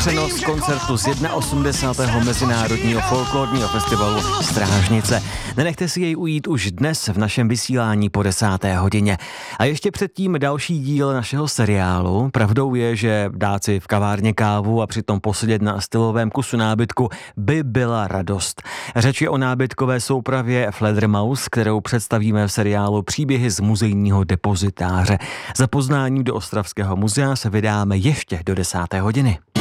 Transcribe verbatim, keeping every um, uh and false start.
přenos koncertu z osmdesátého prvního Mezinárodního folklorního festivalu Strážnice. Nenechte si jej ujít už dnes v našem vysílání po desáté hodině. A ještě předtím další díl našeho seriálu. Pravdou je, že dát si v kavárně kávu a přitom posedět na stylovém kusu nábytku by byla radost. Řeč je o nábytkové soupravě Fledermaus, kterou představíme v seriálu Příběhy z muzejního depozitáře. Za poznáním do Ostravského muzea se vydáme ještě do desáté hodiny.